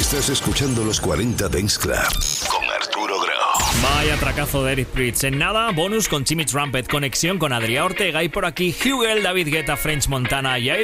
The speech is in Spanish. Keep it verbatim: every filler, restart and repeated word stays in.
Estás escuchando los cuarenta Dance Club con Arturo Grau. Vaya tracazo de Eric Prydz. En nada, bonus con Jimmy Trumpet, conexión con Adrià Ortega y por aquí Hugel, David Guetta, French Montana y